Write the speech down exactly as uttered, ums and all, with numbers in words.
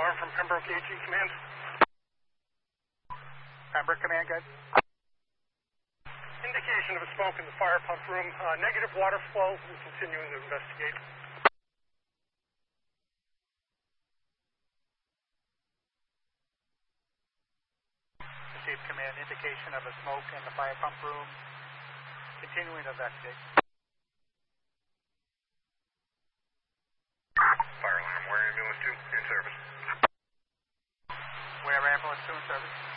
alarm from Pembroke A G Command. Pembroke Command, good. Indication of a smoke in the fire pump room. Uh, negative water flow. We're continuing to investigate. Received command, indication of a smoke in the fire pump room. Continuing to investigate. Fire alarm, where ambulance two in service. Where ambulance two in service.